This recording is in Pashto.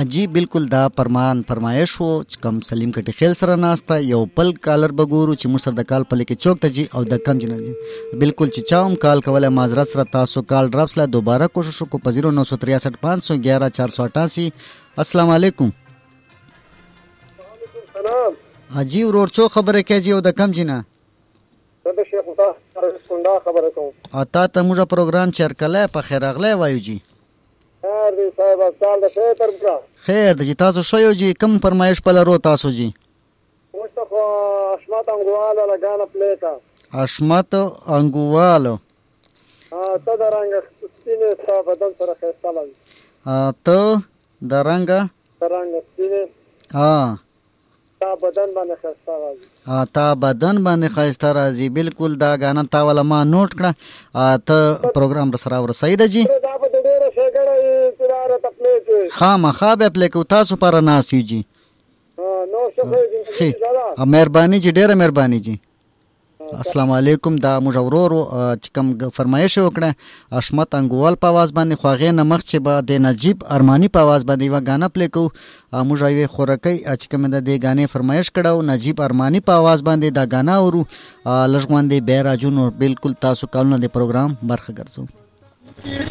جی بالکل دا فرمایش وو چې کم سلیم کټي خیل سره ناستا یو پل کالر بګورو چې موږ سره د کال په لکه چوک ته جی او د کم جن بالکل چې چاوم کال کوله معذرت سره تاسو کال ډراپس لا دوباره کوشش وکړو په 0963 511 488. السلام علیکم. سلام حاجی ورور چو خبره کوي او د کم جنا د شیخ مصطفی سندا خبره کوم اتا ته موږ پروګرام چرکله په خیر اغله وایو جی خیر دی صاحب سال د خیر تر خیر د تاسو شوی جی کم فرمایش په لرو تاسو جی مصطفی اشمت انګواله لګانه پلیتا اشمت انګواله ته د رنګ سپینه صاحب بدن سره خسته لګي ته د رنګ سپینه تا بدن باندې خسته راځي تا بدن باندې خسته راځي بالکل دا غانا تا ولا ما نوٹ کړه ته پروګرام را سره ورسېد جی دا په ډېر شګړې تیار تپلې خامخا به پلي کو تاسو پر ناس یو جی نو شکر مهرباني جی ډېره مهرباني جی. السلام علیکم. دا مجورورو چې کوم فرمایش وکړه اشمت انګوال په आवाज باندې خواغې نمخ چې به د نجیب ارمانی په आवाज باندې و غانا پلی کو موږ یې خورکې چې کوم د دې غانې فرمایش کړه نجیب ارمانی په आवाज باندې دا غانا ورو لږ باندې بیراجون بالکل تاسو کولونه د پروګرام برخه ګرځو.